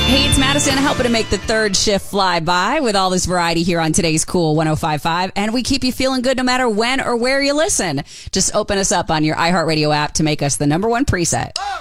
Hey, it's Madison helping to make the third shift fly by with all this variety here on today's Cool 105.5. And we keep you feeling good no matter when or where you listen. Just open us up on your iHeartRadio app to make us the number one preset.